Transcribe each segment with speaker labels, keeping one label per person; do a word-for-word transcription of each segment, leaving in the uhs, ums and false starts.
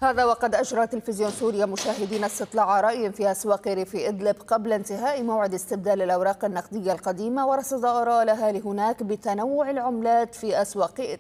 Speaker 1: هذا وقد أجرى تلفزيون سوريا مشاهدين استطلاع رأي في أسواق ريف إدلب قبل انتهاء موعد استبدال الأوراق النقدية القديمة، ورصد آراء الأهالي هناك بتنوع العملات في أسواق إدلب.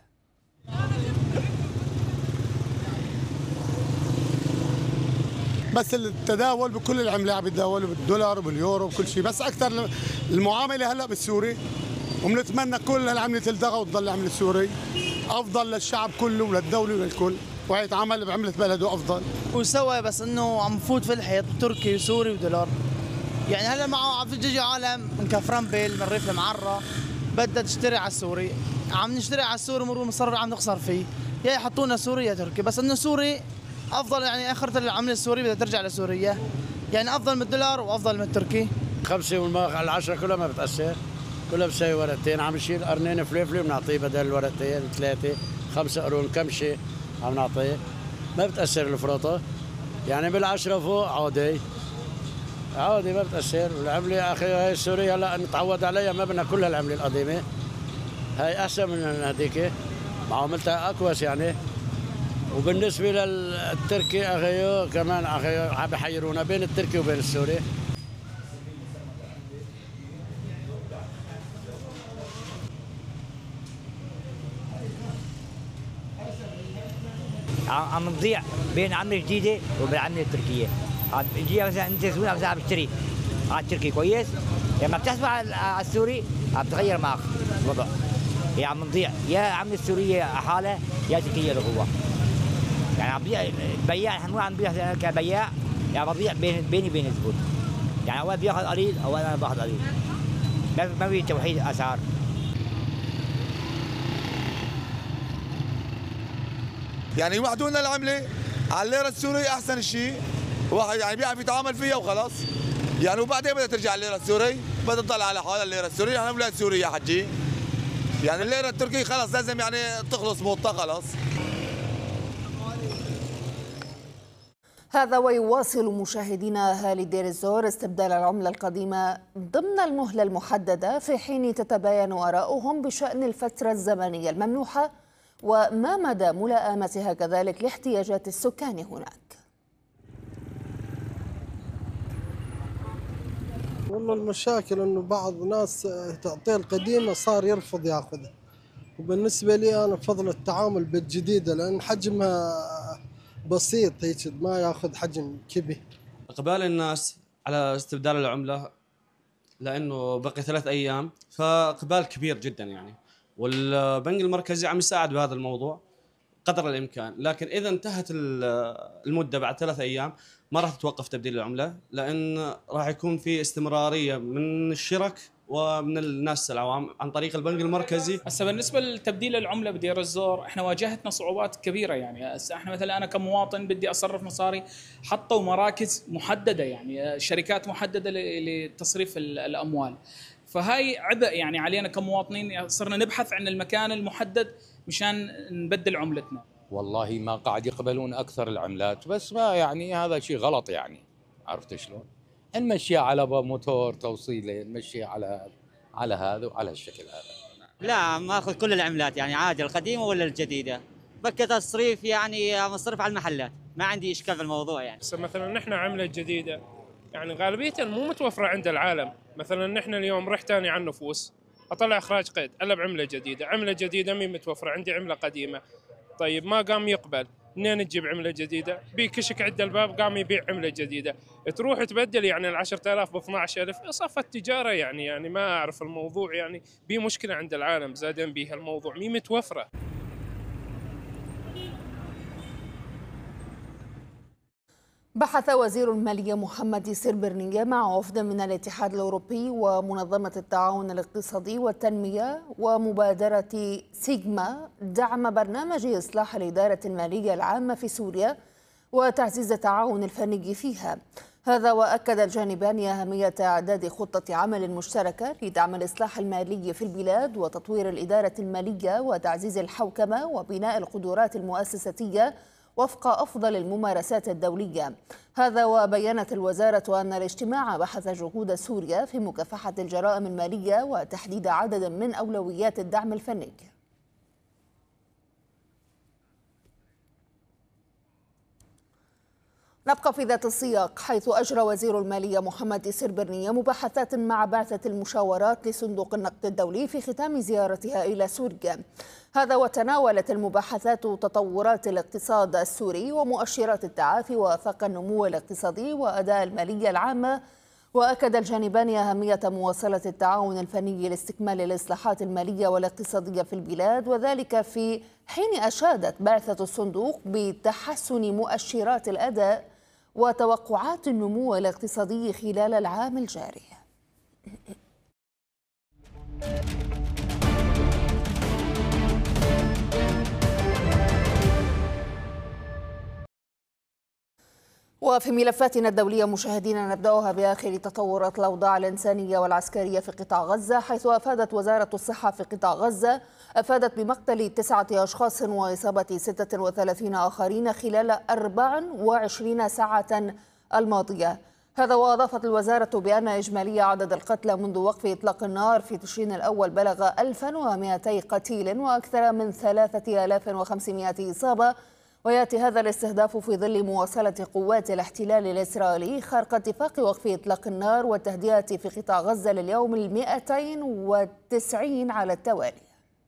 Speaker 2: بس التداول بكل العملات، بيتداولوا بالدولار وباليورو وكل شيء، بس أكثر المعاملة هلا بالسوري، وبنتمنى كل العملة تلتغى وتضل العملة السوري أفضل للشعب كله وللدولة وللكل، ويتعامل بعملة بلده أفضل.
Speaker 3: وسوى بس إنه عم فوت في الحيط تركي وسوري ودولار. يعني هلا معه عم تجي عالم من كفرنبل من ريف المعرة بدها تشتري على السوري، عم نشتري على السوري مرور مصرر عم نخسر فيه، يا يحطونا سوري يا تركي، بس إنه سوري أفضل. يعني آخرة العملة السورية بدها ترجع لسوريا، يعني أفضل من الدولار وأفضل من التركي.
Speaker 4: خمسة والماء على العشرة كلها ما بتأثر، كلها بساوي ورقتين، عم نشيل قرنين فليفلي بنعطيه بدل الورقتين ثلاثة، خمسة قرون كمشة عم نعطيه، ما بتأثر الفروطة، يعني بالعشرة فوق عادي عادي ما بتأثر. والعملة يا أخي هاي السورية هلا نتعود عليها، ما بدنا كلها العملة القديمة، هاي أحسن من هذيك، معاملتها أكوس يعني. وبالنسبة للتركي أخيو كمان أخيو عم بحيرونا بين التركي وبين السوري.
Speaker 5: عم نضيع بين عملة جديدة وبين العملة التركية. عم تجي مثلا أنت زبون مثلا عم تشتري على التركي كويس، لما بتحسب على السوري عم تغير معك الوضع. يعني عم نضيع يا عملة السورية حالة يا تركية لقوة. يعني عم بيع البياع، نحن عم نبيع كبياع، يعني بضيع بين بيني وبين الزبون. يعني اوقات بياخذ قليل اوقات انا باخذ قليل. ما في توحيد اسعار.
Speaker 6: يعني يوحدونا العمله على الليره السوري احسن شيء، واحد يعني بيعرف يتعامل فيها وخلاص. يعني وبعدين بدها ترجع الليره السوري، بدها تضل على حالها الليره السوري، احنا بلاد سوريا يا حجي. يعني الليره التركي خلاص لازم يعني تخلص موطه خلاص.
Speaker 1: هذا ويواصل مشاهدينا أهالي دير الزور استبدال العملة القديمة ضمن المهلة المحددة، في حين تتباين آراؤهم بشأن الفترة الزمنية الممنوحة وما مدى ملائمتها كذلك لاحتياجات السكان هناك.
Speaker 7: والله المشاكل انه بعض الناس تعطيه القديمه صار يرفض ياخذها، وبالنسبه لي انا بفضل التعامل بالجديده لان حجمها بسيط هيك ما ياخذ حجم كبير.
Speaker 8: اقبال الناس على استبدال العمله لانه بقي ثلاث ايام، فاقبال كبير جدا يعني، والبنك المركزي عم يساعد بهذا الموضوع قدر الامكان، لكن اذا انتهت المده بعد ثلاث ايام ما راح تتوقف تبديل العمله، لان راح يكون في استمراريه من الشرك ومن الناس العوام عن طريق البنك المركزي.
Speaker 9: هسه بالنسبه لتبديل العمله بدير الزور احنا واجهتنا صعوبات كبيره. يعني هسه احنا مثلا انا كمواطن بدي اصرف مصاري، حطوا مراكز محدده يعني شركات محدده لتصريف الاموال، فهاي عبء يعني علينا كمواطنين، صرنا نبحث عن المكان المحدد مشان نبدل عملتنا.
Speaker 10: والله ما قاعد يقبلون اكثر العملات، بس ما يعني هذا شيء غلط يعني، عرفت شلون؟ نمشيها على موتور توصيله، نمشيها على على هذا وعلى الشكل هذا.
Speaker 5: لا ماخذ كل العملات يعني عادي، القديمه ولا الجديده، بكى تصريف يعني مصرف على المحلات، ما عندي اشكال في الموضوع يعني.
Speaker 11: مثلا نحن عمله جديده يعني غالبيه مو متوفره عند العالم، مثلا نحن اليوم رحت اني على النفوس اطلع اخراج قيد الا بعمله جديده، عمله جديده مين متوفره عندي عمله قديمه، طيب ما قام يقبل، منين تجيب عمله جديده؟ بيكشك عند الباب قام يبيع عمله جديده، تروح تبدل يعني ال عشرة آلاف ب اثنعش ألف، صفت تجاره يعني يعني ما اعرف الموضوع يعني بيه مشكله عند العالم زادين بيه الموضوع مين متوفره.
Speaker 1: بحث وزير المالية محمد سربرنية مع وفد من الاتحاد الأوروبي ومنظمة التعاون الاقتصادي والتنمية ومبادرة سيجما دعم برنامج إصلاح الإدارة المالية العامة في سوريا وتعزيز التعاون الفني فيها. هذا وأكد الجانبان أهمية إعداد خطة عمل مشتركة لدعم الإصلاح المالي في البلاد وتطوير الإدارة المالية وتعزيز الحوكمة وبناء القدرات المؤسساتية وفق أفضل الممارسات الدولية. هذا وبيّنت الوزارة أن الاجتماع بحث جهود سوريا في مكافحة الجرائم المالية وتحديد عدد من أولويات الدعم الفني. نبقى في ذات السياق، حيث أجرى وزير المالية محمد سربرنية مباحثات مع بعثة المشاورات لصندوق النقد الدولي في ختام زيارتها إلى سوريا. هذا وتناولت المباحثات تطورات الاقتصاد السوري ومؤشرات التعافي وآفاق النمو الاقتصادي وأداء المالية العامة. وأكد الجانبان أهمية مواصلة التعاون الفني لاستكمال الإصلاحات المالية والاقتصادية في البلاد، وذلك في حين أشادت بعثة الصندوق بتحسن مؤشرات الأداء وتوقعات النمو الاقتصادي خلال العام الجاري. وفي ملفاتنا الدولية مشاهدينا نبدأها بآخر تطورات الأوضاع الإنسانية والعسكرية في قطاع غزة، حيث أفادت وزارة الصحة في قطاع غزة أفادت بمقتل تسعة أشخاص وإصابة ستة وثلاثين آخرين خلال أربع وعشرين ساعة الماضية. هذا وأضافت الوزارة بأن إجمالي عدد القتلى منذ وقف إطلاق النار في تشرين الأول بلغ ألف ومئتي قتيل وأكثر من ثلاثة آلاف وخمسمئة إصابة. ويأتي هذا الاستهداف في ظل مواصلة قوات الاحتلال الإسرائيلي خرق اتفاق وقف إطلاق النار والتهدئة في قطاع غزة لليوم المئتين والتسعين على التوالي.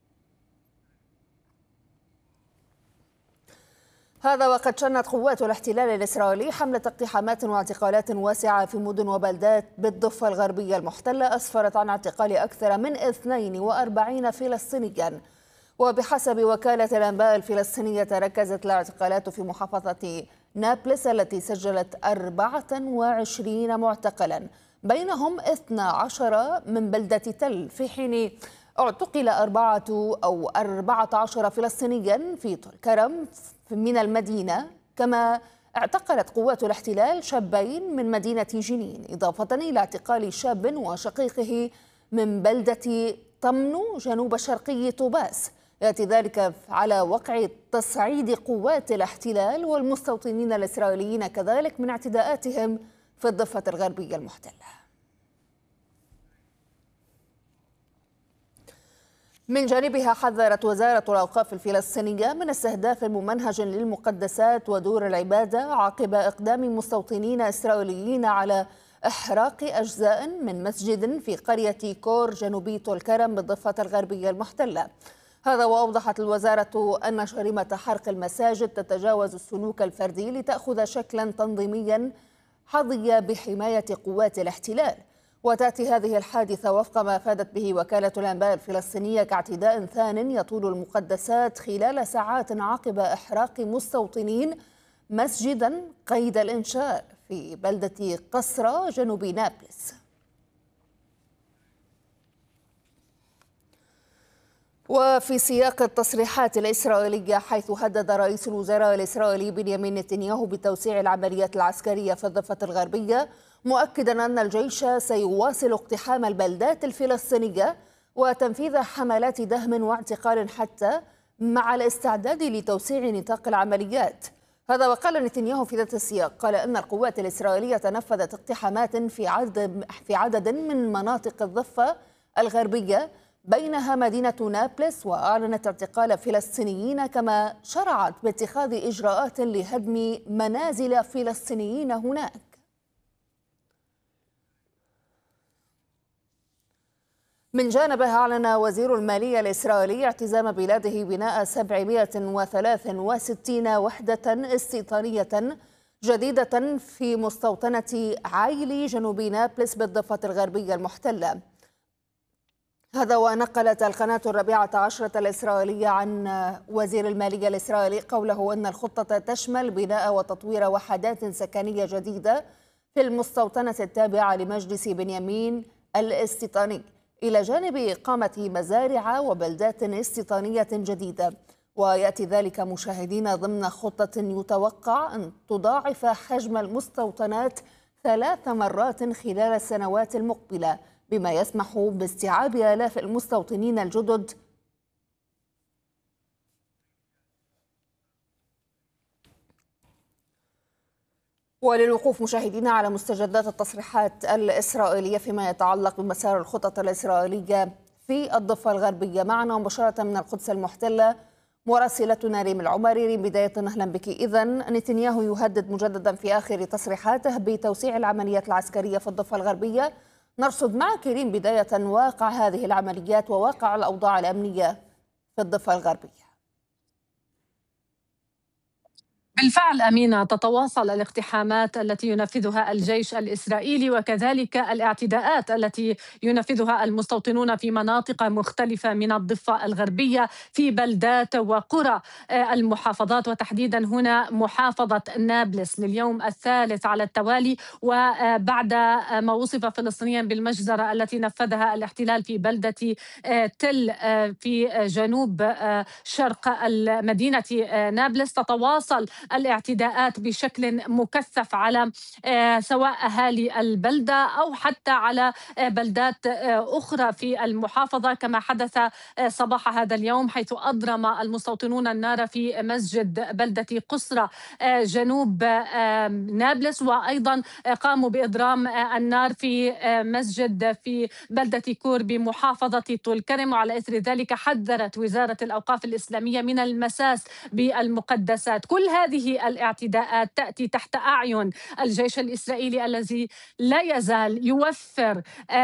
Speaker 1: هذا وقد شنت قوات الاحتلال الإسرائيلي حملة اقتحامات واعتقالات واسعة في مدن وبلدات بالضفة الغربية المحتلة أسفرت عن اعتقال أكثر من اثنين وأربعين فلسطينيا. وبحسب وكالة الأنباء الفلسطينية تركزت الاعتقالات في محافظة نابلس التي سجلت أربعة وعشرين معتقلا، بينهم اثنا عشر من بلدة تل، في حين اعتقل أربعة أو أربعة عشر فلسطينيا في طول كرم من المدينة. كما اعتقلت قوات الاحتلال شابين من مدينة جنين، إضافة إلى اعتقال شاب وشقيقه من بلدة طمنو جنوب شرقي طوباس. يأتي ذلك على وقع تصعيد قوات الاحتلال والمستوطنين الإسرائيليين كذلك من اعتداءاتهم في الضفة الغربية المحتلة. من جانبها حذرت وزارة الأوقاف الفلسطينية من استهداف ممنهج للمقدسات ودور العبادة عقب إقدام مستوطنين إسرائيليين على إحراق أجزاء من مسجد في قرية كور جنوبي طول كرم بالضفة الغربية المحتلة. هذا وأوضحت الوزارة أن جريمة حرق المساجد تتجاوز السلوك الفردي لتأخذ شكلا تنظيميا حظي بحماية قوات الاحتلال. وتأتي هذه الحادثة وفق ما أفادت به وكالة الأنباء الفلسطينية كاعتداء ثان يطول المقدسات خلال ساعات عقب إحراق مستوطنين مسجدا قيد الإنشاء في بلدة قصرة جنوب نابلس. وفي سياق التصريحات الإسرائيلية، حيث هدد رئيس الوزراء الإسرائيلي بنيامين نتنياهو بتوسيع العمليات العسكرية في الضفة الغربية، مؤكدا أن الجيش سيواصل اقتحام البلدات الفلسطينية وتنفيذ حملات دهم واعتقال حتى مع الاستعداد لتوسيع نطاق العمليات. هذا وقال نتنياهو في ذات السياق، قال أن القوات الإسرائيلية نفذت اقتحامات في عدد في عدد من مناطق الضفة الغربية بينها مدينة نابلس، وأعلنت اعتقال فلسطينيين، كما شرعت باتخاذ إجراءات لهدم منازل فلسطينيين هناك. من جانبه أعلن وزير المالية الإسرائيلي اعتزام بلاده بناء سبعمئة وثلاث وستين وحدة استيطانية جديدة في مستوطنة عايلي جنوب نابلس بالضفة الغربية المحتلة. هذا ونقلت القناة الرابعة عشرة الإسرائيلية عن وزير المالية الإسرائيلي قوله أن الخطة تشمل بناء وتطوير وحدات سكنية جديدة في المستوطنة التابعة لمجلس بنيامين الاستيطاني، إلى جانب إقامة مزارع وبلدات استيطانية جديدة. ويأتي ذلك مشاهدين ضمن خطة يتوقع أن تضاعف حجم المستوطنات ثلاث مرات خلال السنوات المقبلة، بما يسمح باستيعاب آلاف المستوطنين الجدد. وللوقوف مشاهدينا على مستجدات التصريحات الإسرائيلية فيما يتعلق بمسار الخطط الإسرائيلية في الضفة الغربية، معنا مباشرة من القدس المحتلة مراسلتنا ريم العمري. ريم، بداية أهلا بك. إذن نتنياهو يهدد مجددا في آخر تصريحاته بتوسيع العمليات العسكرية في الضفة الغربية. نرصد معك ريم بداية واقع هذه العمليات وواقع الأوضاع الأمنية في الضفة الغربية.
Speaker 12: بالفعل أمينة، تتواصل الاقتحامات التي ينفذها الجيش الإسرائيلي وكذلك الاعتداءات التي ينفذها المستوطنون في مناطق مختلفة من الضفة الغربية في بلدات وقرى المحافظات، وتحديدا هنا محافظة نابلس لليوم الثالث على التوالي، وبعد ما وصف فلسطينيا بالمجزرة التي نفذها الاحتلال في بلدة تل في جنوب شرق مدينة نابلس. تتواصل الاعتداءات بشكل مكثف على سواء أهالي البلدة أو حتى على بلدات أخرى في المحافظة، كما حدث صباح هذا اليوم حيث أضرم المستوطنون النار في مسجد بلدة قصرة جنوب نابلس، وأيضا قاموا بإضرام النار في مسجد في بلدة كور بمحافظة طول كرم. وعلى إثر ذلك حذرت وزارة الأوقاف الإسلامية من المساس بالمقدسات. كل هذه الاعتداءات تأتي تحت أعين الجيش الإسرائيلي الذي لا يزال يوفر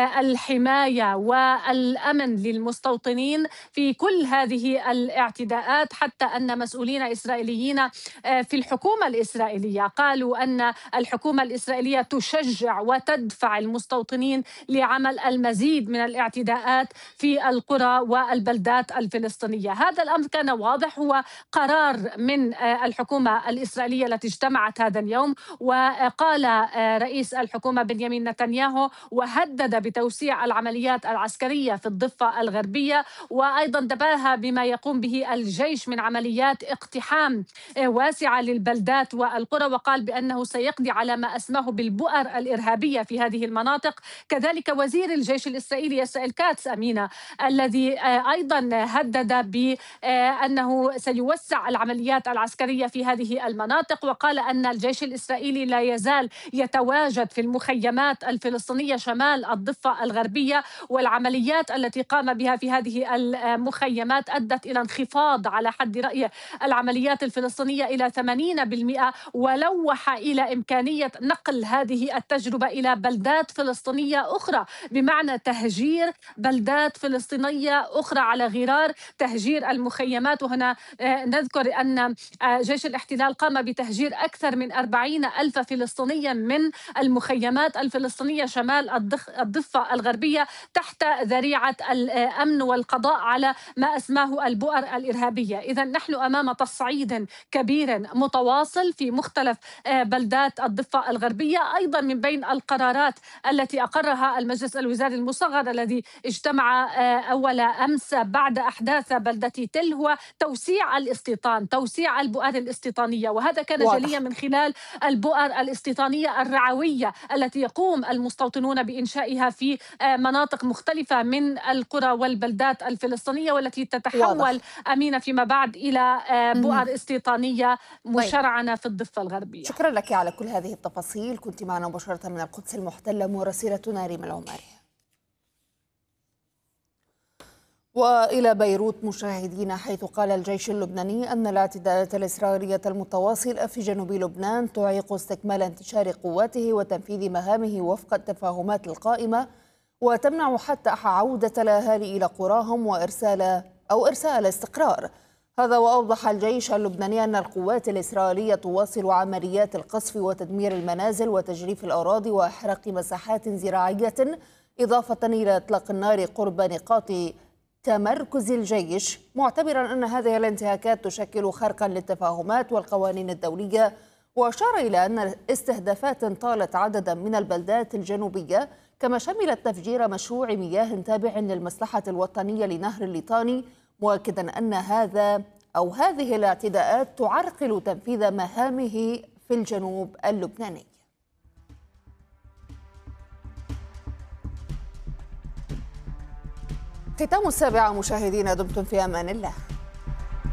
Speaker 12: الحماية والأمن للمستوطنين في كل هذه الاعتداءات، حتى أن مسؤولين إسرائيليين في الحكومة الإسرائيلية قالوا أن الحكومة الإسرائيلية تشجع وتدفع المستوطنين لعمل المزيد من الاعتداءات في القرى والبلدات الفلسطينية. هذا الأمر كان واضح، هو قرار من الحكومة الإسرائيلية التي اجتمعت هذا اليوم، وقال رئيس الحكومة بنيامين نتنياهو وهدد بتوسيع العمليات العسكرية في الضفة الغربية، وأيضا تباهى بما يقوم به الجيش من عمليات اقتحام واسعة للبلدات والقرى، وقال بأنه سيقضي على ما أسماه بالبؤر الإرهابية في هذه المناطق. كذلك وزير الجيش الإسرائيلي إسرائيل كاتس أمينة الذي أيضا هدد بأنه سيوسع العمليات العسكرية في هذه المناطق، وقال أن الجيش الإسرائيلي لا يزال يتواجد في المخيمات الفلسطينية شمال الضفة الغربية، والعمليات التي قام بها في هذه المخيمات أدت إلى انخفاض على حد رأيه العمليات الفلسطينية إلى ثمانين بالمئة، ولوح إلى إمكانية نقل هذه التجربة إلى بلدات فلسطينية أخرى، بمعنى تهجير بلدات فلسطينية أخرى على غرار تهجير المخيمات. وهنا نذكر أن جيش الاحتلال قام بتهجير أكثر من أربعين ألف فلسطينيا من المخيمات الفلسطينية شمال الضفة الغربية تحت ذريعة الأمن والقضاء على ما أسماه البؤر الإرهابية. إذن نحن أمام تصعيد كبير متواصل في مختلف بلدات الضفة الغربية. أيضا من بين القرارات التي أقرها المجلس الوزاري المصغر الذي اجتمع أول أمس بعد أحداث بلدة تل هو توسيع الاستيطان، توسيع البؤر الاستيطانية، وهذا كان واضح. جليا من خلال البؤر الاستيطانية الرعوية التي يقوم المستوطنون بإنشائها في مناطق مختلفة من القرى والبلدات الفلسطينية، والتي تتحول واضح. أمينة فيما بعد إلى بؤر استيطانية مشرعنة في الضفة الغربية.
Speaker 1: شكرا لك على كل هذه التفاصيل، كنت معنا مباشرة من القدس المحتلة مراسلتنا ريم العمري. وإلى بيروت مشاهدينا، حيث قال الجيش اللبناني أن الاعتداءات الإسرائيلية المتواصلة في جنوب لبنان تعيق استكمال انتشار قواته وتنفيذ مهامه وفق التفاهمات القائمة، وتمنع حتى عودة الأهالي إلى قراهم وإرسال أو إرساء الاستقرار. هذا وأوضح الجيش اللبناني أن القوات الإسرائيلية تواصل عمليات القصف وتدمير المنازل وتجريف الأراضي وإحراق مساحات زراعية، إضافة إلى إطلاق النار قرب نقاط تمركز الجيش، معتبرا أن هذه الانتهاكات تشكل خرقا للتفاهمات والقوانين الدولية. وأشار إلى أن استهدافات طالت عددا من البلدات الجنوبية، كما شملت تفجير مشروع مياه تابع للمصلحة الوطنية لنهر الليطاني، مؤكدا أن هذا أو هذه الاعتداءات تعرقل تنفيذ مهامه في الجنوب اللبناني. ختام السابعة مشاهدينا، دمتم في أمان الله.